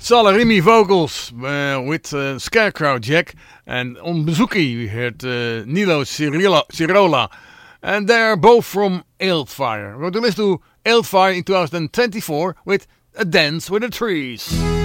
Salarimi vocals with Scarecrow Jack, and on Bouzouki we heard Nilo Cirola, and they are both from Eldfire. We're going to listen to Eldfire in 2024 with A Dance with the Trees.